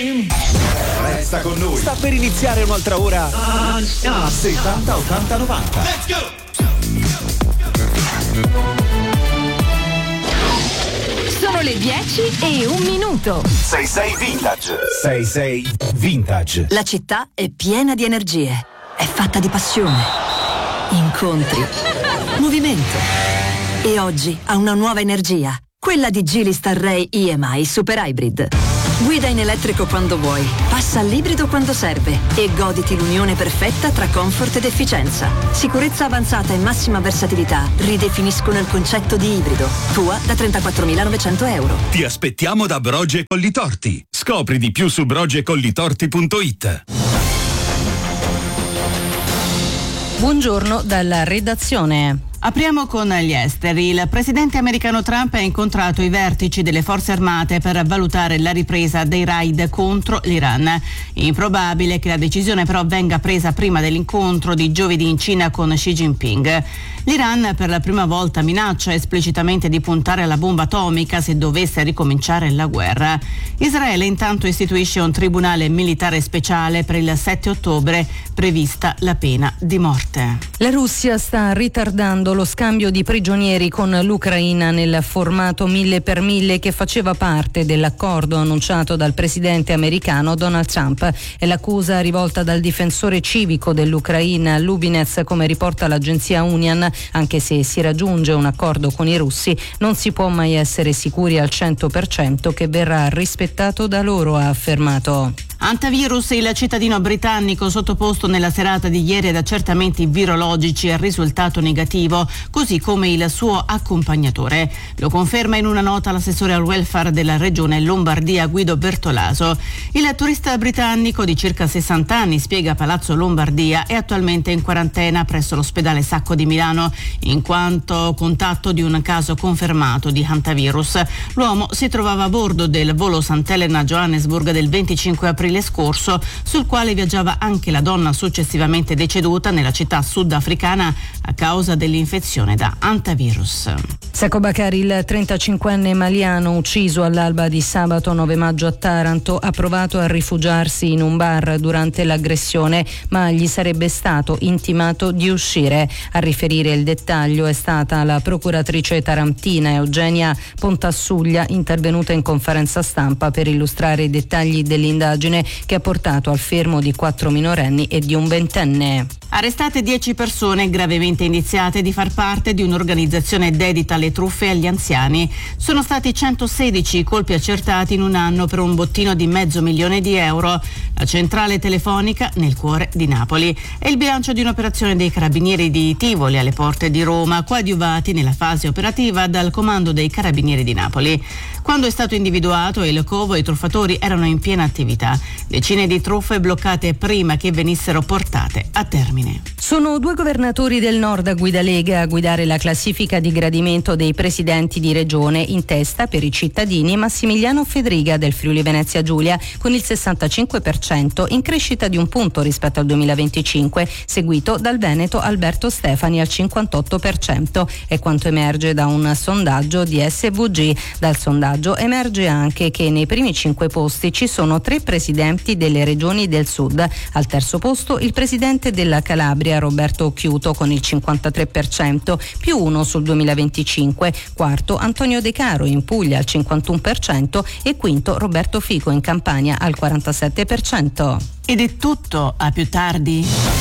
Resta con noi. Sta per iniziare un'altra ora. 70 80 90. Let's go. Sono le 10:01. 66 Vintage. 66 Vintage. La città è piena di energie. È fatta di passione, incontri, movimento. E oggi ha una nuova energia. Quella di Geely Star Ray EMI Super Hybrid. Guida in elettrico quando vuoi, passa all'ibrido quando serve e goditi l'unione perfetta tra comfort ed efficienza. Sicurezza avanzata e massima versatilità ridefiniscono il concetto di ibrido. Tua da 34.900 euro. Ti aspettiamo da Broge Collitorti. Scopri di più su brogecollitorti.it. Buongiorno dalla redazione. Apriamo con gli esteri. Il presidente americano Trump ha incontrato i vertici delle forze armate per valutare la ripresa dei raid contro l'Iran. Improbabile che la decisione però venga presa prima dell'incontro di giovedì in Cina con Xi Jinping. L'Iran per la prima volta minaccia esplicitamente di puntare alla bomba atomica se dovesse ricominciare la guerra. Israele intanto istituisce un tribunale militare speciale per il 7 ottobre, prevista la pena di morte. La Russia sta ritardando lo scambio di prigionieri con l'Ucraina nel formato 1000 per 1000 che faceva parte dell'accordo annunciato dal presidente americano Donald Trump. È l'accusa rivolta dal difensore civico dell'Ucraina Lubinets, come riporta l'agenzia Union. Anche se si raggiunge un accordo con i russi, non si può mai essere sicuri al 100% che verrà rispettato da loro, ha affermato. Antivirus, il cittadino britannico sottoposto nella serata di ieri ad accertamenti virologici è risultato negativo, così come il suo accompagnatore. Lo conferma in una nota l'assessore al welfare della regione Lombardia Guido Bertolaso. Il turista britannico di circa 60 anni, spiega Palazzo Lombardia, è attualmente in quarantena presso l'ospedale Sacco di Milano, in quanto contatto di un caso confermato di hantavirus. L'uomo si trovava a bordo del volo Sant'Elena-Johannesburg del 25 aprile scorso, sul quale viaggiava anche la donna successivamente deceduta nella città sudafricana a causa dell'infezione da hantavirus. Sacco Bakari, il 35enne maliano ucciso all'alba di sabato 9 maggio a Taranto, ha provato a rifugiarsi in un bar durante l'aggressione, ma gli sarebbe stato intimato di uscire. A riferire il dettaglio è stata la procuratrice tarantina Eugenia Pontassuglia, intervenuta in conferenza stampa per illustrare i dettagli dell'indagine che ha portato al fermo di 4 minorenni e di un ventenne. Arrestate 10 persone gravemente indiziate di far parte di un'organizzazione dedita alle truffe agli anziani. Sono stati 116 i colpi accertati in un anno per un bottino di €500.000. La centrale telefonica nel cuore di Napoli. È il bilancio di un'operazione dei carabinieri di Tivoli alle porte di Roma, coadiuvati nella fase operativa dal comando dei carabinieri di Napoli. Quando è stato individuato il covo, i truffatori erano in piena attività. Decine di truffe bloccate prima che venissero portate a termine. Sono 2 governatori del nord a guida Lega a guidare la classifica di gradimento dei presidenti di regione. In testa per i cittadini Massimiliano Fedriga del Friuli Venezia Giulia con il 65%, in crescita di un punto rispetto al 2025, seguito dal Veneto Alberto Stefani al 58%. È quanto emerge da un sondaggio di SVG. Dal sondaggio emerge anche che nei primi 5 posti ci sono 3 presidenti delle regioni del sud. Al terzo posto il presidente della Calabria Roberto Occhiuto con il 53%, più 1 sul 2025. Quarto Antonio De Caro in Puglia al 51% e quinto Roberto Fico in Campania al 47%. Ed è tutto, a più tardi.